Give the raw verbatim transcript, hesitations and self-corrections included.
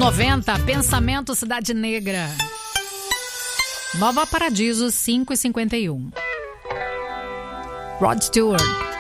noventa, Pensamento Cidade Negra. Nova Paradiso, cinco e cinquenta e um. Rod Stewart.